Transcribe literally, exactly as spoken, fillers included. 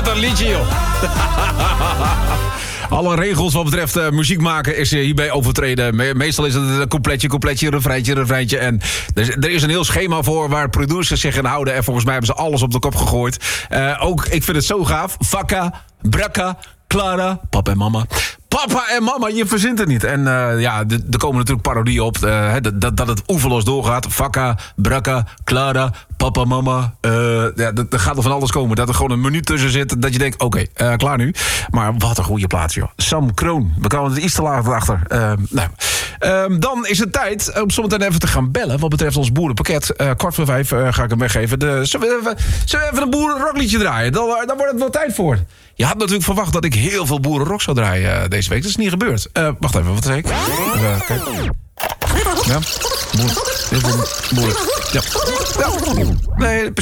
Wat een liedje, joh. Alle regels wat betreft uh, muziek maken is uh, hierbij overtreden. Me- meestal is het een coupletje, coupletje, refreintje, refreintje. En er, er is een heel schema voor waar producers zich aan houden. En volgens mij hebben ze alles op de kop gegooid. Uh, ook, ik vind het zo gaaf. Vakka, Brakka, Clara, papa en mama. Papa en mama, je verzint het niet. En uh, ja, er komen natuurlijk parodieën op. Uh, dat, dat, dat het oeverloos doorgaat. Vakka, Brakka, Clara, papa, mama. Uh, ja, er gaat er van alles komen. Dat er gewoon een minuut tussen zit. Dat je denkt, oké, okay, uh, klaar nu. Maar wat een goede plaats, joh. Sam Kroon. We komen er iets te laat achter. Uh, nou. uh, dan is het tijd om zometeen even te gaan bellen. Wat betreft ons boerenpakket. Uh, kwart voor vijf uh, ga ik hem weggeven. De, zullen, we even, zullen we even een boerenrockliedje draaien? Dan, uh, dan wordt het wel tijd voor. Je had natuurlijk verwacht dat ik heel veel boerenrock zou draaien uh, deze week. Dat is niet gebeurd. Uh, wacht even, wat zei ik? Even kijken. Ja, boeren. Heel veel boeren. Ja. Ja. Nee, precies.